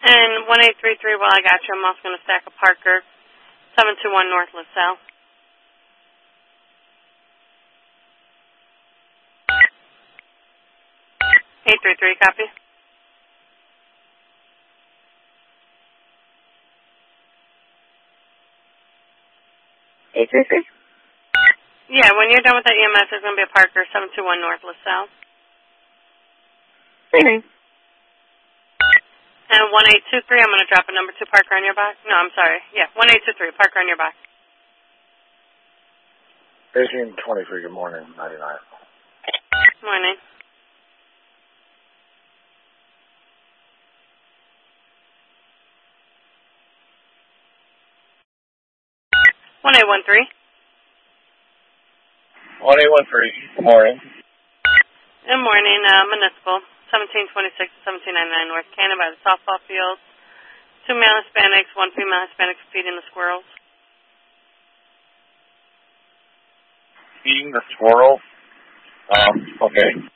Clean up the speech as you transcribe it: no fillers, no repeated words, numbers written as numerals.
And 1833, while I got you, I'm also going to stack a Parker, 721 North LaSalle. 833, copy. Yeah, when you're done with that EMS, there's going to be a Parker, 721 North LaSalle. Okay. And 1823, I'm going to drop a number 2 Parker on your box. No, I'm sorry. Yeah, 1823, Parker on your box. 1823, good morning, 99. Morning. One 1813. 1813, good morning. Good morning, Municipal, 1726 1799 North Cannon by the softball field. 2 male Hispanics, 1 female Hispanic feeding the squirrels. Feeding the squirrels? Okay.